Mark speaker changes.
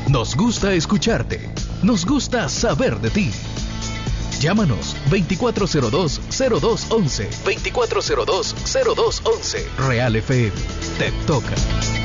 Speaker 1: Nos gusta escucharte. Nos gusta saber de ti. Llámanos 2402-0211. 2402-0211. Real FM. Te toca.